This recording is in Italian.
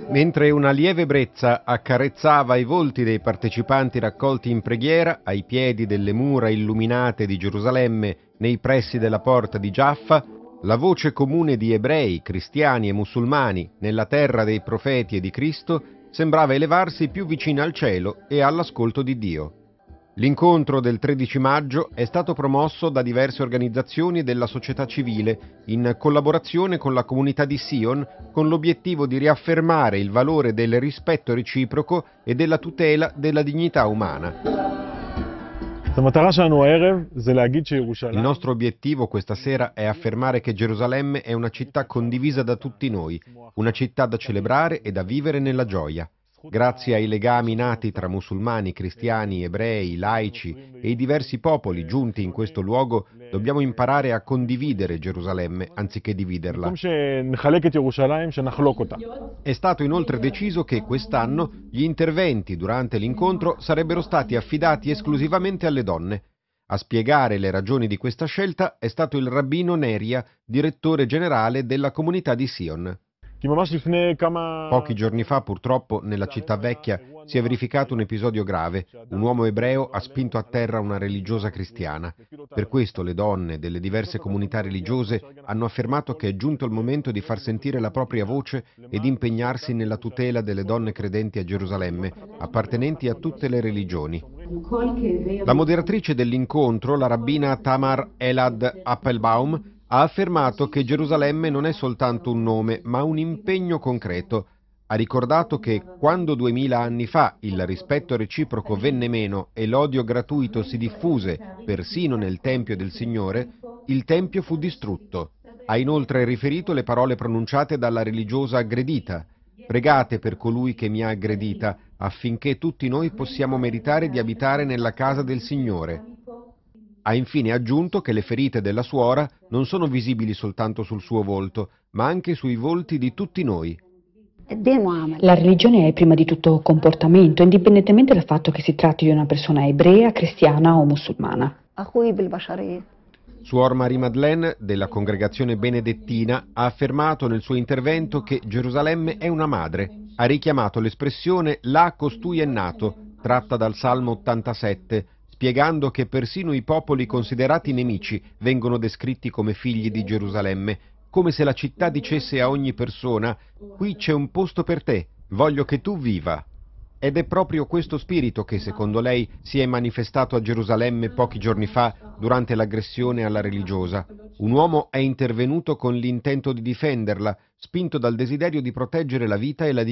Mentre una lieve brezza accarezzava i volti dei partecipanti raccolti in preghiera ai piedi delle mura illuminate di Gerusalemme nei pressi della porta di Giaffa, la voce comune di ebrei, cristiani e musulmani nella terra dei profeti e di Cristo sembrava elevarsi più vicina al cielo e all'ascolto di Dio. L'incontro del 13 maggio è stato promosso da diverse organizzazioni della società civile in collaborazione con la comunità di Sion, con l'obiettivo di riaffermare il valore del rispetto reciproco e della tutela della dignità umana. Il nostro obiettivo questa sera è affermare che Gerusalemme è una città condivisa da tutti noi, una città da celebrare e da vivere nella gioia. Grazie ai legami nati tra musulmani, cristiani, ebrei, laici e i diversi popoli giunti in questo luogo, dobbiamo imparare a condividere Gerusalemme anziché dividerla. È stato inoltre deciso che quest'anno gli interventi durante l'incontro sarebbero stati affidati esclusivamente alle donne. A spiegare le ragioni di questa scelta è stato il rabbino Neria, direttore generale della comunità di Sion. Pochi giorni fa, purtroppo, nella città vecchia si è verificato un episodio grave. Un uomo ebreo ha spinto a terra una religiosa cristiana. Per questo le donne delle diverse comunità religiose hanno affermato che è giunto il momento di far sentire la propria voce ed impegnarsi nella tutela delle donne credenti a Gerusalemme, appartenenti a tutte le religioni. La moderatrice dell'incontro, la rabbina Tamar Elad Appelbaum, ha affermato che Gerusalemme non è soltanto un nome, ma un impegno concreto. Ha ricordato che quando 2000 anni fa il rispetto reciproco venne meno e l'odio gratuito si diffuse persino nel Tempio del Signore, il Tempio fu distrutto. Ha inoltre riferito le parole pronunciate dalla religiosa aggredita: «Pregate per colui che mi ha aggredita, affinché tutti noi possiamo meritare di abitare nella casa del Signore». Ha infine aggiunto che le ferite della suora non sono visibili soltanto sul suo volto, ma anche sui volti di tutti noi. La religione è prima di tutto comportamento, indipendentemente dal fatto che si tratti di una persona ebrea, cristiana o musulmana. Suor Marie Madeleine, della congregazione benedettina, ha affermato nel suo intervento che Gerusalemme è una madre. Ha richiamato l'espressione «là costui è nato», tratta dal Salmo 87, spiegando che persino i popoli considerati nemici vengono descritti come figli di Gerusalemme, come se la città dicesse a ogni persona: «Qui c'è un posto per te, voglio che tu viva». Ed è proprio questo spirito che, secondo lei, si è manifestato a Gerusalemme pochi giorni fa durante l'aggressione alla religiosa. Un uomo è intervenuto con l'intento di difenderla, spinto dal desiderio di proteggere la vita e la dignità